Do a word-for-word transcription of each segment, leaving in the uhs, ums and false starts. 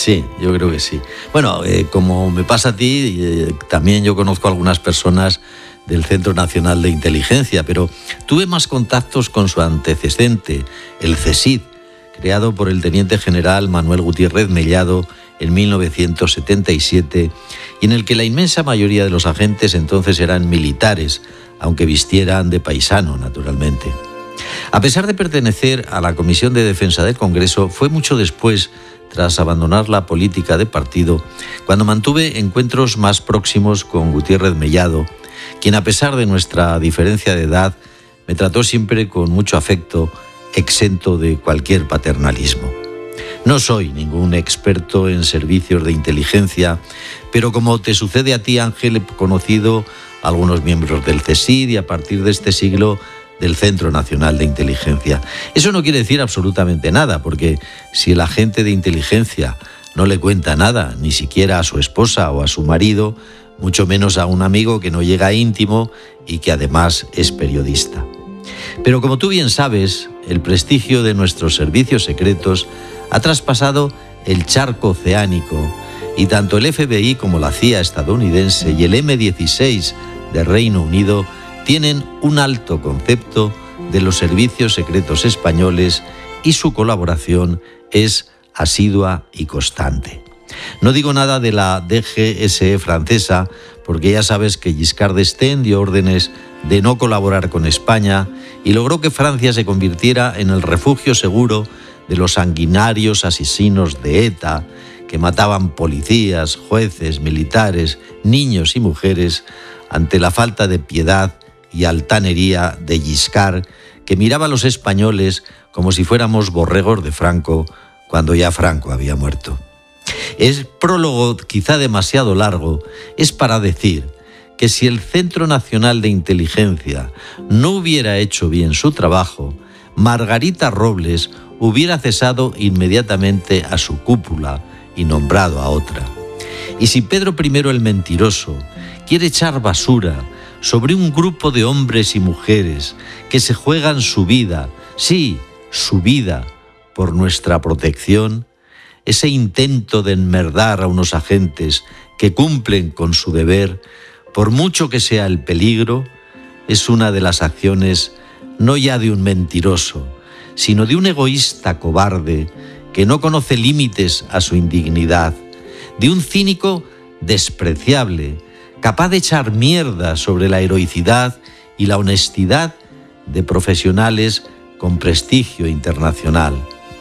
Sí, yo creo que sí. Bueno, eh, como me pasa a ti, eh, también yo conozco a algunas personas del Centro Nacional de Inteligencia, pero tuve más contactos con su antecedente, el CSIC, creado por el teniente general Manuel Gutiérrez Mellado en mil novecientos setenta y siete, y en el que la inmensa mayoría de los agentes entonces eran militares, aunque vistieran de paisano, naturalmente. A pesar de pertenecer a la Comisión de Defensa del Congreso, fue mucho después, tras abandonar la política de partido, cuando mantuve encuentros más próximos con Gutiérrez Mellado, quien, a pesar de nuestra diferencia de edad, me trató siempre con mucho afecto, exento de cualquier paternalismo. No soy ningún experto en servicios de inteligencia, pero como te sucede a ti, Ángel, he conocido a algunos miembros del CSIC y a partir de este siglo del Centro Nacional de Inteligencia. Eso no quiere decir absolutamente nada, porque si el agente de inteligencia no le cuenta nada, ni siquiera a su esposa o a su marido, mucho menos a un amigo que no llega íntimo y que además es periodista. Pero como tú bien sabes, el prestigio de nuestros servicios secretos ha traspasado el charco oceánico y tanto el F B I como la C I A estadounidense y el eme dieciséis de Reino Unido tienen un alto concepto de los servicios secretos españoles y su colaboración es asidua y constante. No digo nada de la D G S E francesa, porque ya sabes que Giscard d'Estaing dio órdenes de no colaborar con España y logró que Francia se convirtiera en el refugio seguro de los sanguinarios asesinos de ETA, que mataban policías, jueces, militares, niños y mujeres ante la falta de piedad y altanería de Giscard, que miraba a los españoles como si fuéramos borregos de Franco cuando ya Franco había muerto. El prólogo, quizá demasiado largo, es para decir que si el Centro Nacional de Inteligencia no hubiera hecho bien su trabajo, Margarita Robles hubiera cesado inmediatamente a su cúpula y nombrado a otra. Y si Pedro primero el Mentiroso quiere echar basura sobre un grupo de hombres y mujeres que se juegan su vida, sí, su vida, por nuestra protección, ese intento de enmerdar a unos agentes que cumplen con su deber, por mucho que sea el peligro, es una de las acciones no ya de un mentiroso, sino de un egoísta cobarde que no conoce límites a su indignidad, de un cínico despreciable, capaz de echar mierda sobre la heroicidad y la honestidad de profesionales con prestigio internacional.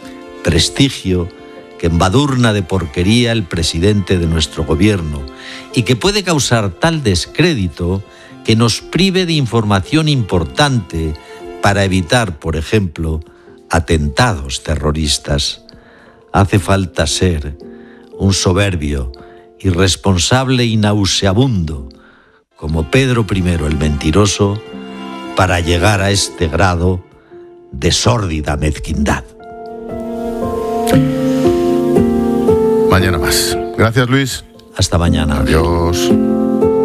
Prestigio que embadurna de porquería el presidente de nuestro gobierno y que puede causar tal descrédito que nos prive de información importante para evitar, por ejemplo, atentados terroristas. Hace falta ser un soberbio, irresponsable y nauseabundo, como Pedro primero el Mentiroso, para llegar a este grado de sórdida mezquindad. Mañana más. Gracias, Luis. Hasta mañana. Adiós.